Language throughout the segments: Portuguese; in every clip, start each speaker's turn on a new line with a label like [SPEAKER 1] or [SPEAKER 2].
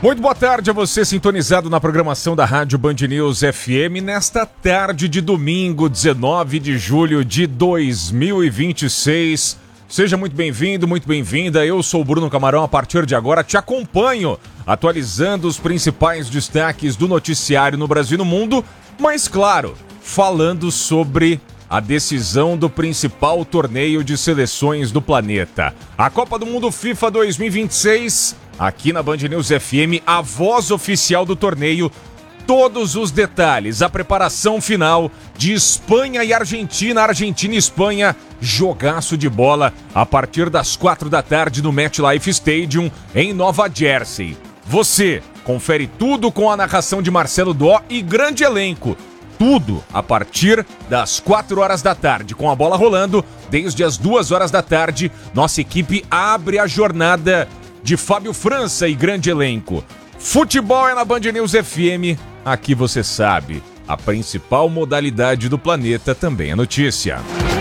[SPEAKER 1] Muito boa tarde a você sintonizado na programação da Rádio Band News FM nesta tarde de domingo, 19 de julho de 2026. Seja muito bem-vindo, muito bem-vinda. Eu sou o Bruno Camarão, a partir de agora te acompanho, atualizando os principais destaques do noticiário no Brasil e no mundo, mas claro, falando sobre a decisão do principal torneio de seleções do planeta. A Copa do Mundo FIFA 2026, aqui na Band News FM, a voz oficial do torneio, todos os detalhes, a preparação final de Espanha e Argentina, Argentina e Espanha, jogaço de bola a partir das 4 da tarde no MetLife Stadium em Nova Jersey. Você confere tudo com a narração de Marcelo Dó e grande elenco. Tudo a partir das 4 horas da tarde, com a bola rolando desde as 2 horas da tarde. Nossa equipe abre a jornada de Fábio França e grande elenco. Futebol é na Band News FM, aqui você sabe, a principal modalidade do planeta também é notícia.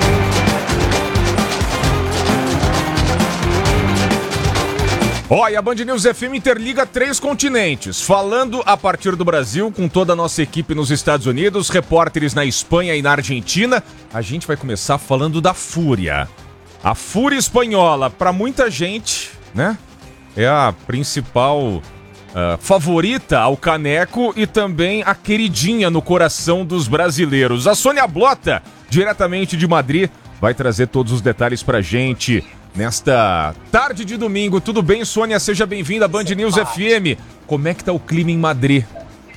[SPEAKER 1] Olha, a Band News FM interliga 3 continentes, falando a partir do Brasil, com toda a nossa equipe nos Estados Unidos, repórteres na Espanha e na Argentina. A gente vai começar falando da Fúria. A Fúria espanhola, para muita gente, né, é a principal favorita ao caneco e também a queridinha no coração dos brasileiros. A Sônia Blota, diretamente de Madrid, vai trazer todos os detalhes pra gente nesta tarde de domingo. Tudo bem, Sônia? Seja bem-vinda à Band News FM. Como é que tá o clima em Madrid?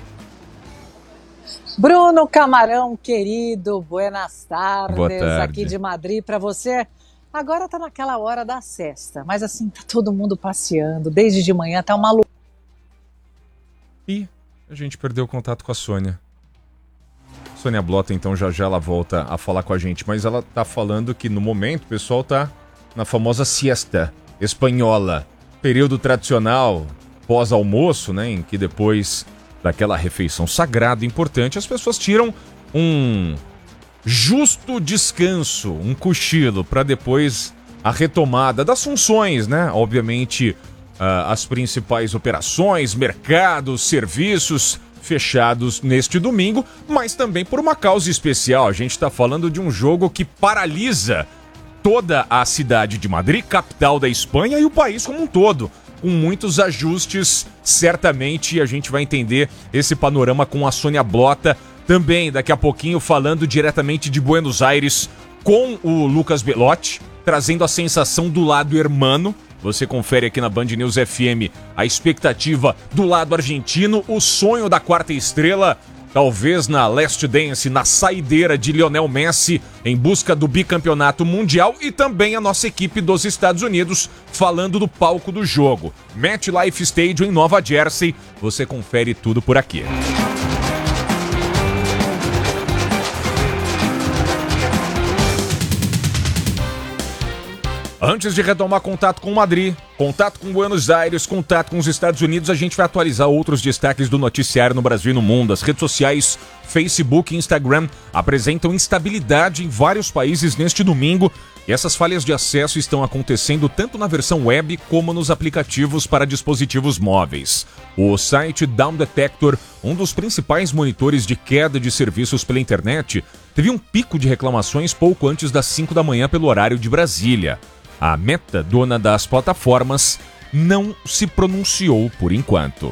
[SPEAKER 2] Bruno Camarão, querido, buenas tardes.
[SPEAKER 1] Boa tarde.
[SPEAKER 2] Aqui de Madrid para você. Agora tá naquela hora da sesta, mas assim, tá todo mundo passeando. Desde de manhã tá uma loucura.
[SPEAKER 1] E a gente perdeu o contato com a Sônia. Sônia Blota, então, já ela volta a falar com a gente. Mas ela tá falando que no momento o pessoal tá na famosa siesta espanhola, período tradicional pós-almoço, né, em que depois daquela refeição sagrada importante, as pessoas tiram um justo descanso, um cochilo, para depois a retomada das funções, né, obviamente as principais operações, mercados, serviços fechados neste domingo, mas também por uma causa especial. A gente está falando de um jogo que paralisa toda a cidade de Madrid, capital da Espanha, e o país como um todo, com muitos ajustes. Certamente a gente vai entender esse panorama com a Sônia Blota, também daqui a pouquinho falando diretamente de Buenos Aires com o Lucas Belotti, trazendo a sensação do lado hermano. Você confere aqui na Band News FM a expectativa do lado argentino, o sonho da quarta estrela, talvez na Last Dance, na saideira de Lionel Messi em busca do bicampeonato mundial, e também a nossa equipe dos Estados Unidos falando do palco do jogo. MetLife Stadium em Nova Jersey, você confere tudo por aqui. Antes de retomar contato com Madrid, contato com Buenos Aires, contato com os Estados Unidos, a gente vai atualizar outros destaques do noticiário no Brasil e no mundo. As redes sociais, Facebook e Instagram, apresentam instabilidade em vários países neste domingo, e essas falhas de acesso estão acontecendo tanto na versão web como nos aplicativos para dispositivos móveis. O site Down Detector, um dos principais monitores de queda de serviços pela internet, teve um pico de reclamações pouco antes das 5 da manhã pelo horário de Brasília. A Meta, dona das plataformas, não se pronunciou por enquanto.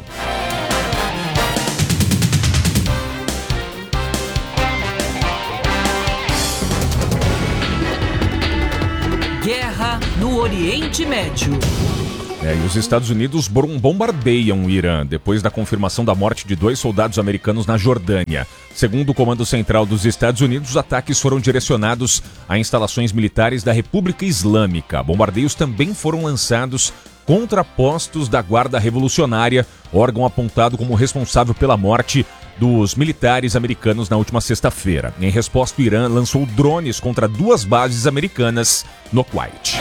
[SPEAKER 3] Guerra no Oriente Médio.
[SPEAKER 1] E os Estados Unidos bombardeiam o Irã depois da confirmação da morte de 2 soldados americanos na Jordânia. Segundo o Comando Central dos Estados Unidos, os ataques foram direcionados a instalações militares da República Islâmica. Bombardeios também foram lançados contra postos da Guarda Revolucionária, órgão apontado como responsável pela morte dos militares americanos na última sexta-feira. Em resposta, o Irã lançou drones contra 2 bases americanas no Kuwait.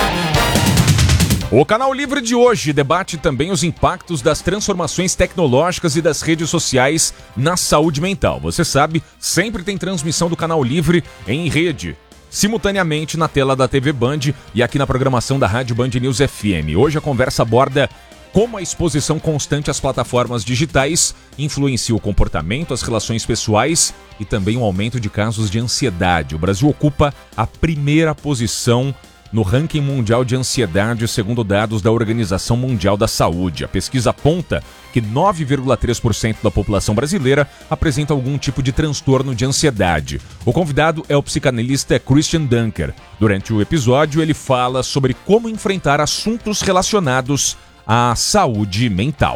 [SPEAKER 1] O Canal Livre de hoje debate também os impactos das transformações tecnológicas e das redes sociais na saúde mental. Você sabe, sempre tem transmissão do Canal Livre em rede, simultaneamente na tela da TV Band e aqui na programação da Rádio Band News FM. Hoje a conversa aborda como a exposição constante às plataformas digitais influencia o comportamento, as relações pessoais e também o aumento de casos de ansiedade. O Brasil ocupa a primeira posição no ranking mundial de ansiedade, segundo dados da Organização Mundial da Saúde. A pesquisa aponta que 9,3% da população brasileira apresenta algum tipo de transtorno de ansiedade. O convidado é o psicanalista Christian Dunker. Durante o episódio, ele fala sobre como enfrentar assuntos relacionados à saúde mental.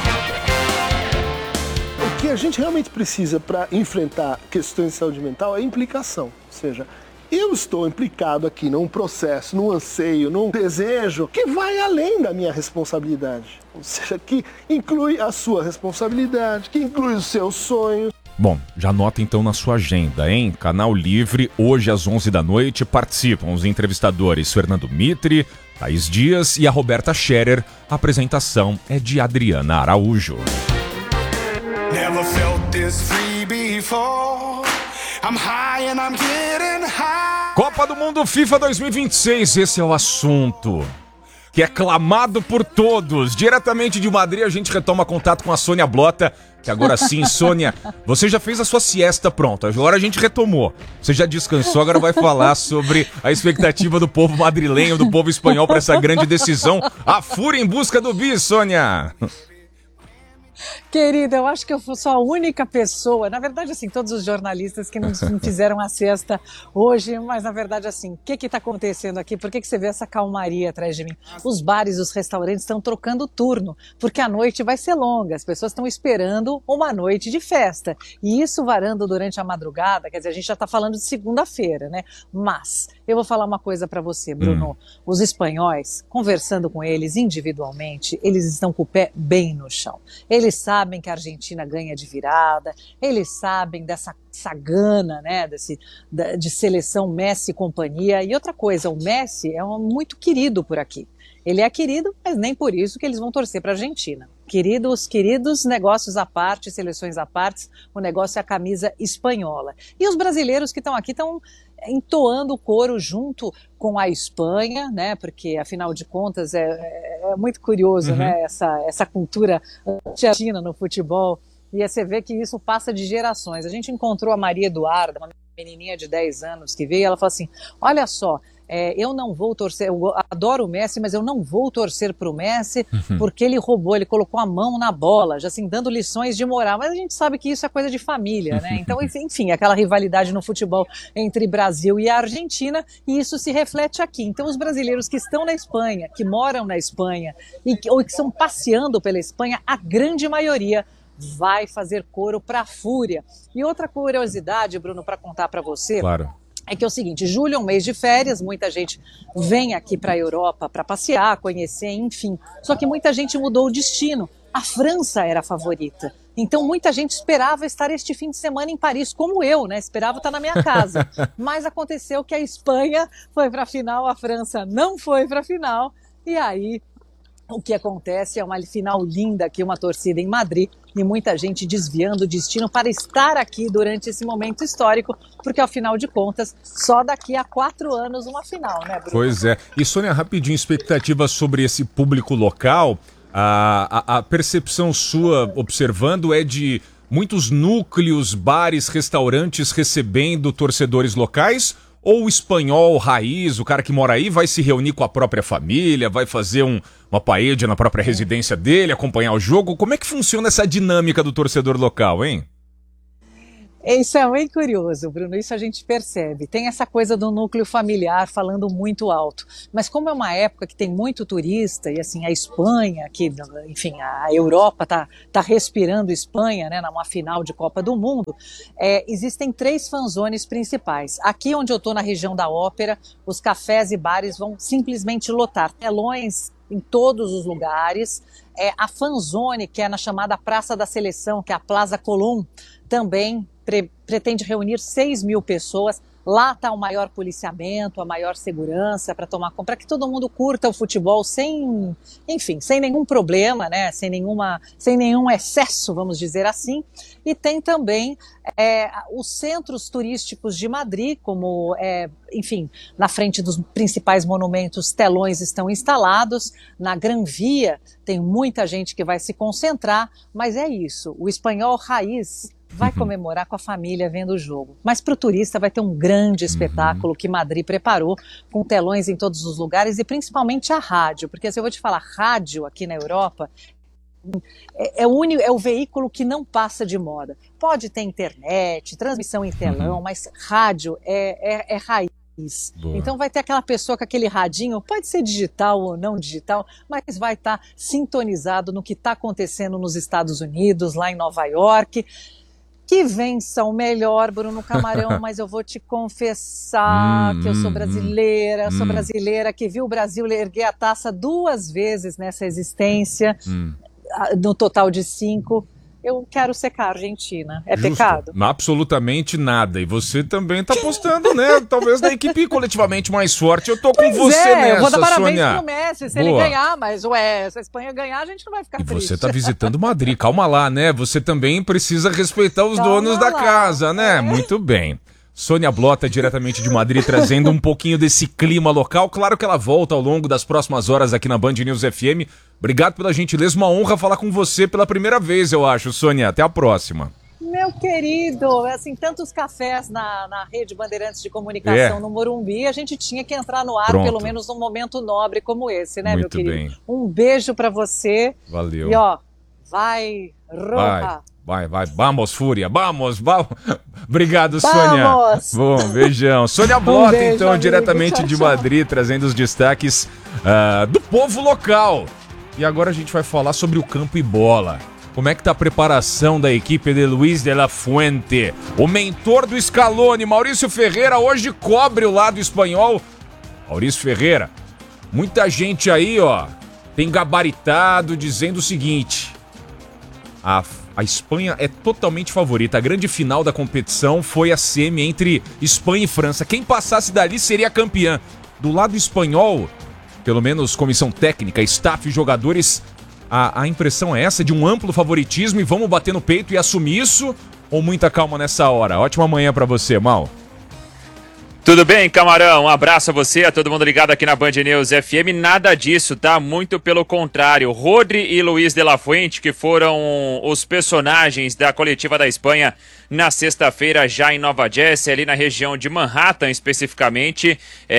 [SPEAKER 4] O que a gente realmente precisa para enfrentar questões de saúde mental é implicação, ou seja, eu estou implicado aqui num processo, num anseio, num desejo que vai além da minha responsabilidade. Ou seja, que inclui a sua responsabilidade, que inclui os seus sonhos.
[SPEAKER 1] Bom, já anota então na sua agenda, hein? Canal Livre, hoje às 11 da noite, participam os entrevistadores Fernando Mitre, Thaís Dias e a Roberta Scherer. A apresentação é de Adriana Araújo. Never felt this free before. I'm high and I'm getting high. Copa do Mundo FIFA 2026, esse é o assunto que é clamado por todos. Diretamente de Madrid, a gente retoma contato com a Sônia Blota, que agora sim, Sônia, você já fez a sua siesta, pronto, agora a gente retomou. Você já descansou, agora vai falar sobre a expectativa do povo madrilenho, do povo espanhol para essa grande decisão. A fúria em busca do bis, Sônia.
[SPEAKER 2] Querida, eu acho que eu sou a única pessoa, na verdade, assim, todos os jornalistas que não fizeram a siesta hoje, mas na verdade, assim, o que está acontecendo aqui? Por que você vê essa calmaria atrás de mim? Os bares, os restaurantes estão trocando turno, porque a noite vai ser longa, as pessoas estão esperando uma noite de festa, e isso varando durante a madrugada, quer dizer, a gente já está falando de segunda-feira, né? Mas eu vou falar uma coisa para você, Bruno, os espanhóis, conversando com eles individualmente, eles estão com o pé bem no chão, eles sabem que a Argentina ganha de virada, eles sabem dessa gana, né, de seleção Messi e companhia. E outra coisa, o Messi é muito querido por aqui. Ele é querido, mas nem por isso que eles vão torcer para a Argentina. Queridos, negócios à parte, seleções à parte, o negócio é a camisa espanhola. E os brasileiros que estão aqui estão entoando o coro junto com a Espanha, né? Porque, afinal de contas, é muito curioso, né? Essa cultura argentina no futebol. E você vê que isso passa de gerações. A gente encontrou a Maria Eduarda, uma menininha de 10 anos que veio, ela falou assim, olha só, eu não vou torcer, eu adoro o Messi, mas eu não vou torcer para o Messi porque ele roubou, ele colocou a mão na bola, já assim, dando lições de moral, mas a gente sabe que isso é coisa de família, né? Então, enfim, aquela rivalidade no futebol entre Brasil e Argentina, e isso se reflete aqui. Então, os brasileiros que estão na Espanha, que moram na Espanha, ou que estão passeando pela Espanha, a grande maioria vai fazer coro para a fúria. E outra curiosidade, Bruno, para contar para você...
[SPEAKER 1] Claro.
[SPEAKER 2] É que é o seguinte, julho é um mês de férias, muita gente vem aqui para a Europa para passear, conhecer, enfim. Só que muita gente mudou o destino. A França era a favorita. Então muita gente esperava estar este fim de semana em Paris, como eu, né? Esperava estar na minha casa. Mas aconteceu que a Espanha foi para a final, a França não foi para a final. E aí o que acontece é uma final linda aqui, uma torcida em Madrid, e muita gente desviando o destino para estar aqui durante esse momento histórico, porque, afinal de contas, só daqui a 4 anos uma final, né, Bruno?
[SPEAKER 1] Pois é. E, Sônia, rapidinho, expectativa sobre esse público local. A percepção sua, observando, é de muitos núcleos, bares, restaurantes recebendo torcedores locais? Ou o espanhol raiz, o cara que mora aí, vai se reunir com a própria família, vai fazer uma paella na própria residência dele, acompanhar o jogo? Como é que funciona essa dinâmica do torcedor local, hein?
[SPEAKER 2] Isso é muito curioso, Bruno, isso a gente percebe. Tem essa coisa do núcleo familiar falando muito alto. Mas como é uma época que tem muito turista, e assim, a Espanha, que, enfim, a Europa tá respirando Espanha, né, numa final de Copa do Mundo, existem 3 fanzones principais. Aqui onde eu estou, na região da Ópera, os cafés e bares vão simplesmente lotar. Telões em todos os lugares. A fanzone, que é na chamada Praça da Seleção, que é a Plaza Colón, também pretende reunir 6 mil pessoas. Lá está o maior policiamento, a maior segurança para tomar conta, para que todo mundo curta o futebol sem, enfim, sem nenhum problema, né? Sem nenhum excesso, vamos dizer assim. E tem também os centros turísticos de Madrid, como, enfim, na frente dos principais monumentos, telões estão instalados. Na Gran Via tem muita gente que vai se concentrar, mas é isso, o espanhol raiz vai comemorar com a família vendo o jogo. Mas para o turista vai ter um grande espetáculo que Madrid preparou, com telões em todos os lugares e principalmente a rádio, porque se eu vou te falar, rádio aqui na Europa é o veículo que não passa de moda. Pode ter internet, transmissão em telão, mas rádio é raiz. Boa. Então vai ter aquela pessoa com aquele radinho, pode ser digital ou não digital, mas vai estar sintonizado no que está acontecendo nos Estados Unidos, lá em Nova York. Que vença o melhor, Bruno Camarão, mas eu vou te confessar que eu sou brasileira, que viu o Brasil erguer a taça 2 vezes nessa existência, no total de 5. Eu quero secar a Argentina. É justo. Pecado?
[SPEAKER 1] Absolutamente nada. E você também tá apostando, né? Talvez na equipe coletivamente mais forte. Eu tô com você nessa,
[SPEAKER 2] eu vou dar parabéns
[SPEAKER 1] Sônia.
[SPEAKER 2] pro Messi se ele ganhar, mas se a Espanha ganhar, a gente não vai ficar triste.
[SPEAKER 1] E você tá visitando Madrid, calma lá, né? Você também precisa respeitar os donos da casa, né? Muito bem. Sônia Blota, diretamente de Madrid, trazendo um pouquinho desse clima local. Claro que ela volta ao longo das próximas horas aqui na Band News FM. Obrigado pela gentileza, uma honra falar com você pela primeira vez, eu acho, Sônia. Até a próxima.
[SPEAKER 2] Meu querido, assim, tantos cafés na Rede Bandeirantes de Comunicação no Morumbi, a gente tinha que entrar no ar, pelo menos num momento nobre como esse, né, meu querido? Muito bem. Um beijo pra você.
[SPEAKER 1] Valeu.
[SPEAKER 2] E ó, vai, Roja.
[SPEAKER 1] Vai, vamos, Fúria, vamos. Obrigado, Sônia.
[SPEAKER 2] Vamos.
[SPEAKER 1] Bom, beijão. Sônia Blota, então, amigo, diretamente de Madrid, trazendo os destaques do povo local. E agora a gente vai falar sobre o campo e bola. Como é que tá a preparação da equipe de Luis de la Fuente? O mentor do Scaloni, Maurício Ferreira, hoje cobre o lado espanhol. Maurício Ferreira, muita gente aí, ó, tem gabaritado dizendo o seguinte: a Espanha é totalmente favorita. A grande final da competição foi a semi entre Espanha e França. Quem passasse dali seria campeã. Do lado espanhol, pelo menos comissão técnica, staff e jogadores, a impressão é essa, de um amplo favoritismo, e vamos bater no peito e assumir isso, ou muita calma nessa hora? Ótima manhã pra você, Mal.
[SPEAKER 5] Tudo bem, Camarão? Um abraço a você, a todo mundo ligado aqui na Band News FM. Nada disso, tá? Muito pelo contrário. Rodri e Luis de la Fuente, que foram os personagens da coletiva da Espanha na sexta-feira, já em Nova Jersey, ali na região de Manhattan especificamente,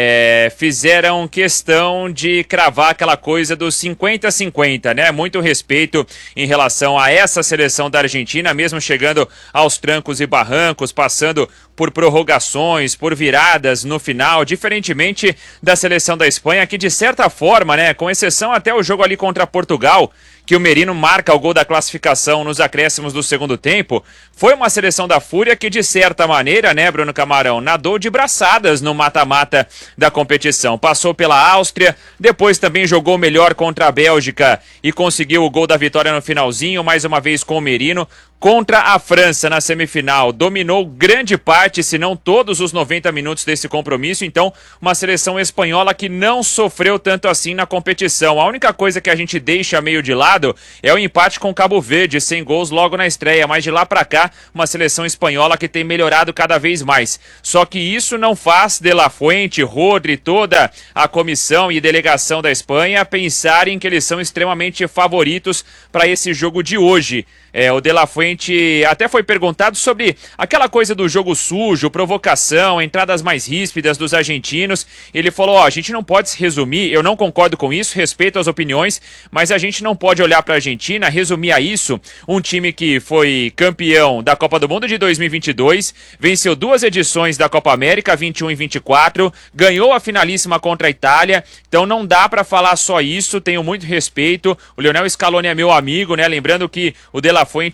[SPEAKER 5] fizeram questão de cravar aquela coisa dos 50-50, né? Muito respeito em relação a essa seleção da Argentina, mesmo chegando aos trancos e barrancos, passando por prorrogações, por viradas no final, diferentemente da seleção da Espanha, que de certa forma, né, com exceção até o jogo ali contra Portugal, que o Merino marca o gol da classificação nos acréscimos do segundo tempo, foi uma seleção da Fúria que, de certa maneira, né, Bruno Camarão, nadou de braçadas no mata-mata da competição. Passou pela Áustria, depois também jogou melhor contra a Bélgica e conseguiu o gol da vitória no finalzinho, mais uma vez com o Merino. Contra a França na semifinal, dominou grande parte, se não todos os 90 minutos desse compromisso. Então, uma seleção espanhola que não sofreu tanto assim na competição. A única coisa que a gente deixa meio de lado é o empate com Cabo Verde, sem gols logo na estreia. Mas de lá pra cá, uma seleção espanhola que tem melhorado cada vez mais. Só que isso não faz De La Fuente, Rodri, toda a comissão e delegação da Espanha pensarem que eles são extremamente favoritos para esse jogo de hoje. O De La Fuente até foi perguntado sobre aquela coisa do jogo sujo, provocação, entradas mais ríspidas dos argentinos. Ele falou, a gente não pode se resumir, eu não concordo com isso, respeito as opiniões, mas a gente não pode olhar para a Argentina, resumir a isso, um time que foi campeão da Copa do Mundo de 2022, venceu 2 edições da Copa América, 21 e 24, ganhou a finalíssima contra a Itália, então não dá para falar só isso, tenho muito respeito, o Lionel Scaloni é meu amigo, né, lembrando que o De La Fuente foi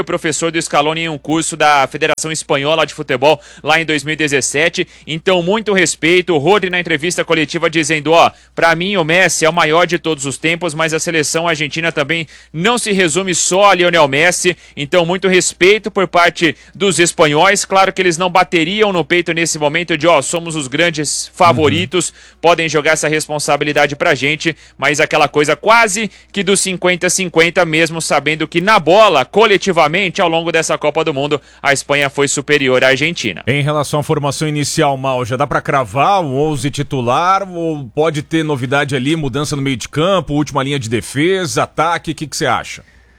[SPEAKER 5] professor do Scaloni em um curso da Federação Espanhola de Futebol lá em 2017. Então, muito respeito. O Rodri na entrevista coletiva dizendo, pra mim o Messi é o maior de todos os tempos, mas a seleção argentina também não se resume só a Lionel Messi. Então, muito respeito por parte dos espanhóis. Claro que eles não bateriam no peito nesse momento de, somos os grandes favoritos, podem jogar essa responsabilidade pra gente, mas aquela coisa quase que do 50-50, mesmo sabendo que na bola, coletivamente, ao longo dessa Copa do Mundo, a Espanha foi superior à Argentina.
[SPEAKER 1] Em relação à formação inicial, Mal, já dá pra cravar o 11 titular ou pode ter novidade ali, mudança no meio de campo, última linha de defesa, ataque, o que você acha?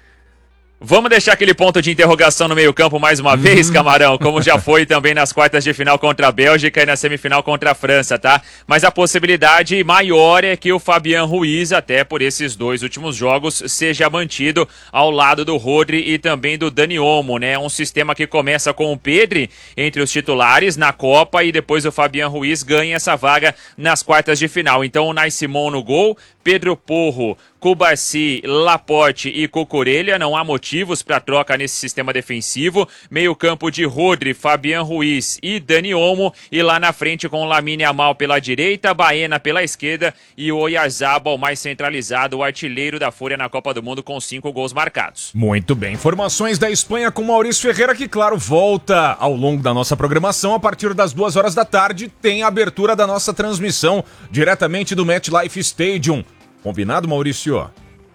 [SPEAKER 5] Vamos deixar aquele ponto de interrogação no meio-campo mais uma vez, Camarão, como já foi também nas quartas de final contra a Bélgica e na semifinal contra a França, tá? Mas a possibilidade maior é que o Fabián Ruiz, até por esses 2 últimos jogos, seja mantido ao lado do Rodri e também do Dani Olmo, né? Um sistema que começa com o Pedri entre os titulares na Copa e depois o Fabián Ruiz ganha essa vaga nas quartas de final. Então o Unai Simon no gol, Pedro Porro, Cubarsí, Laporte e Cucurella, não há motivos para troca nesse sistema defensivo. Meio campo de Rodri, Fabián Ruiz e Dani Olmo, e lá na frente com Lamine Yamal pela direita, Baena pela esquerda e o Oyarzabal mais centralizado, o artilheiro da Fúria na Copa do Mundo com 5 gols marcados.
[SPEAKER 1] Muito bem, informações da Espanha com Maurício Ferreira, que claro, volta ao longo da nossa programação. A partir das 2 horas da tarde tem a abertura da nossa transmissão diretamente do MetLife Stadium. Combinado, Maurício?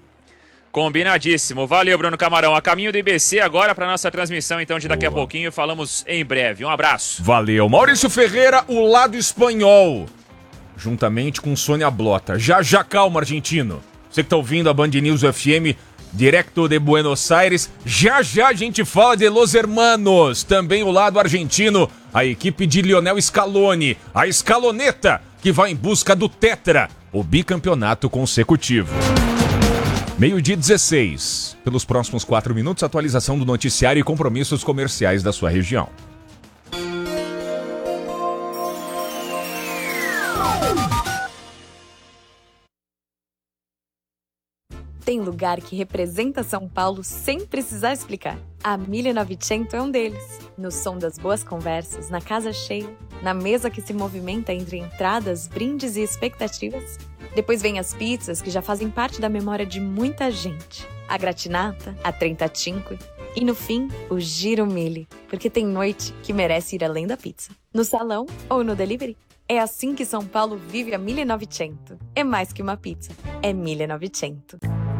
[SPEAKER 5] Combinadíssimo. Valeu, Bruno Camarão. A caminho do IBC agora para nossa transmissão, então, de daqui a pouquinho. Falamos em breve. Um abraço.
[SPEAKER 1] Valeu. Maurício Ferreira, o lado espanhol, juntamente com Sônia Blota. Já calma, argentino. Você que tá ouvindo a Band News FM, direto de Buenos Aires. Já a gente fala de Los Hermanos. Também o lado argentino, a equipe de Lionel Scaloni, a Scaloneta, que vai em busca do Tetra, o bicampeonato consecutivo. 12:16. Pelos próximos 4 minutos, atualização do noticiário e compromissos comerciais da sua região.
[SPEAKER 6] Tem lugar que representa São Paulo sem precisar explicar. A 1900 é um deles. No som das boas conversas, na casa cheia, na mesa que se movimenta entre entradas, brindes e expectativas. Depois vem as pizzas que já fazem parte da memória de muita gente. A gratinata, a 35 e no fim, o Giro Mille, porque tem noite que merece ir além da pizza. No salão ou no delivery. É assim que São Paulo vive a 1900. É mais que uma pizza, é 1900.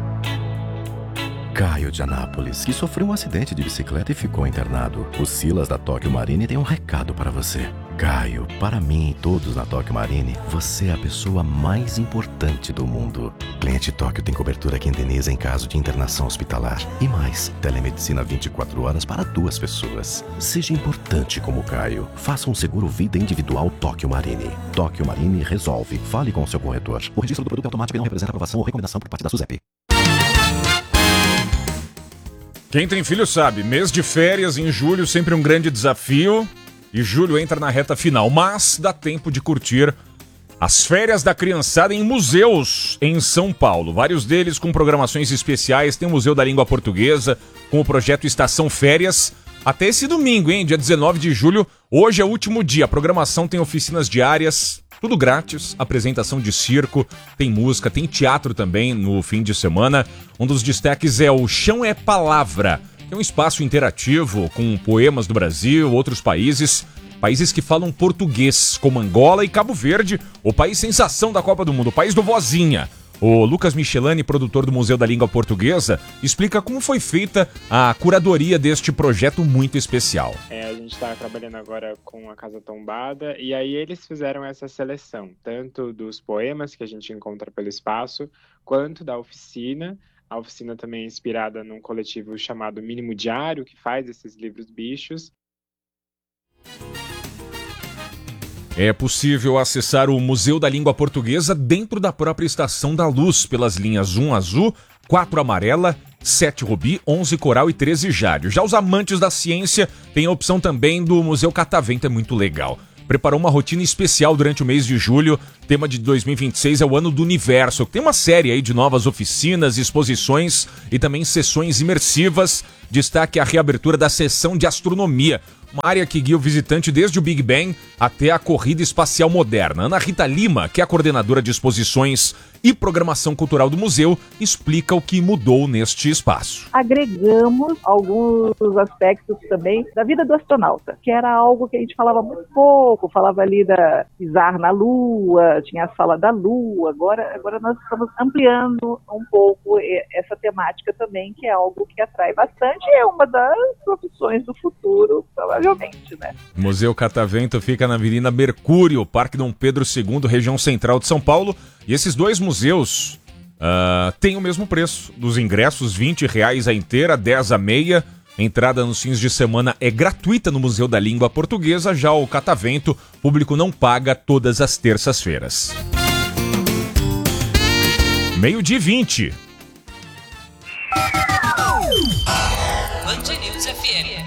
[SPEAKER 7] Caio de Anápolis, que sofreu um acidente de bicicleta e ficou internado. O Silas da Tóquio Marine tem um recado para você. Caio, para mim e todos na Tóquio Marine, você é a pessoa mais importante do mundo. Cliente Tóquio tem cobertura que indeniza em caso de internação hospitalar. E mais, telemedicina 24 horas para 2 pessoas. Seja importante como Caio. Faça um seguro vida individual Tóquio Marine. Tóquio Marine resolve. Fale com o seu corretor. O registro do produto é automático e não representa aprovação ou recomendação por parte da SUSEP.
[SPEAKER 1] Quem tem filho sabe, mês de férias em julho sempre um grande desafio e julho entra na reta final, mas dá tempo de curtir as férias da criançada em museus em São Paulo. Vários deles com programações especiais, tem o Museu da Língua Portuguesa com o projeto Estação Férias. Até esse domingo, hein? Dia 19 de julho, hoje é o último dia. A programação tem oficinas diárias, tudo grátis, apresentação de circo, tem música, tem teatro também no fim de semana. Um dos destaques é o Chão é Palavra, que é um espaço interativo com poemas do Brasil, outros países que falam português, como Angola e Cabo Verde, o país sensação da Copa do Mundo, o país do Vozinha. O Lucas Michelani, produtor do Museu da Língua Portuguesa, explica como foi feita a curadoria deste projeto muito especial.
[SPEAKER 8] A gente está trabalhando agora com a Casa Tombada e aí eles fizeram essa seleção, tanto dos poemas que a gente encontra pelo espaço, quanto da oficina. A oficina também é inspirada num coletivo chamado Mínimo Diário, que faz esses livros bichos.
[SPEAKER 1] É possível acessar o Museu da Língua Portuguesa dentro da própria Estação da Luz, pelas linhas 1 azul, 4 amarela, 7 rubi, 11 coral e 13 jário. Já os amantes da ciência têm a opção também do Museu Catavento, é muito legal. preparou uma rotina especial durante o mês de julho. O tema de 2026 é o Ano do Universo. Tem uma série aí de novas oficinas, exposições e também sessões imersivas. Destaque a reabertura da seção de astronomia, uma área que guia o visitante desde o Big Bang até a corrida espacial moderna. Ana Rita Lima, que é a coordenadora de exposições e programação cultural do museu, explica o que mudou neste espaço.
[SPEAKER 9] Agregamos alguns aspectos também da vida do astronauta, que era algo que a gente falava muito pouco, falava ali da pisar na Lua, tinha a sala da Lua, agora nós estamos ampliando um pouco essa temática também, que é algo que atrai bastante e é uma das profissões do futuro, provavelmente, né?
[SPEAKER 1] O Museu Catavento fica na Avenida Mercúrio, Parque Dom Pedro II, região central de São Paulo. E esses dois museus têm o mesmo preço dos ingressos, R$20 a inteira, 10 a meia. Entrada nos fins de semana é gratuita no Museu da Língua Portuguesa. Já o Catavento, público não paga todas as terças-feiras. 12:20.
[SPEAKER 3] Band News FM.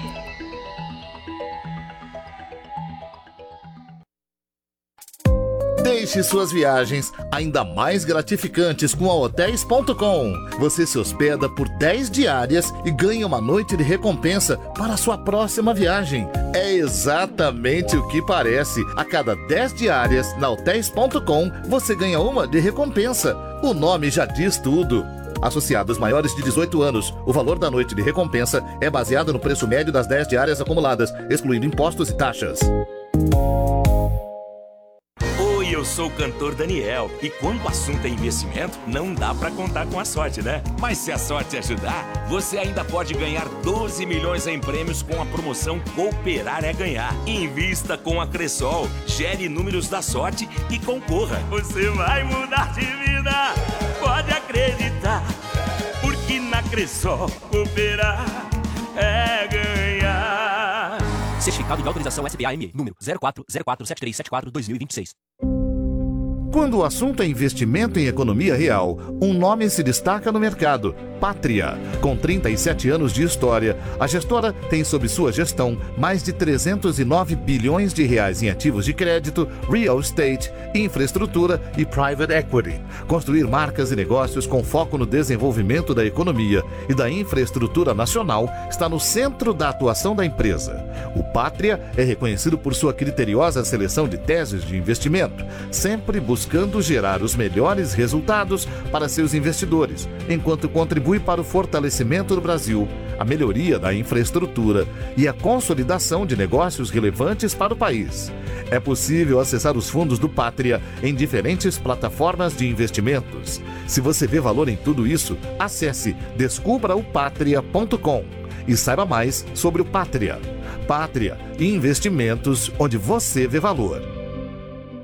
[SPEAKER 10] Deixe suas viagens ainda mais gratificantes com a Hotels.com. Você se hospeda por 10 diárias e ganha uma noite de recompensa para a sua próxima viagem. É exatamente o que parece. A cada 10 diárias na Hotels.com, você ganha uma de recompensa. O nome já diz tudo. Associados maiores de 18 anos, o valor da noite de recompensa é baseado no preço médio das 10 diárias acumuladas, excluindo impostos e taxas.
[SPEAKER 11] Eu sou o cantor Daniel e quando o assunto é investimento, não dá pra contar com a sorte, né? Mas se a sorte ajudar, você ainda pode ganhar 12 milhões em prêmios com a promoção Cooperar é Ganhar. Invista com a Cressol, gere números da sorte e concorra. Você vai mudar de vida, pode acreditar, porque na Cressol cooperar é ganhar.
[SPEAKER 12] Certificado de autorização SBAME, número 04047374-2026.
[SPEAKER 10] Quando o assunto é investimento em economia real, um nome se destaca no mercado: Pátria. Com 37 anos de história, a gestora tem sob sua gestão mais de 309 bilhões de reais em ativos de crédito, real estate, infraestrutura e private equity. Construir marcas e negócios com foco no desenvolvimento da economia e da infraestrutura nacional está no centro da atuação da empresa. O Pátria é reconhecido por sua criteriosa seleção de teses de investimento, sempre buscando gerar os melhores resultados para seus investidores, enquanto contribui para o fortalecimento do Brasil, a melhoria da infraestrutura e a consolidação de negócios relevantes para o país. É possível acessar os fundos do Pátria em diferentes plataformas de investimentos. Se você vê valor em tudo isso, acesse descubraopatria.com e saiba mais sobre o Pátria. Pátria, investimentos onde você vê valor.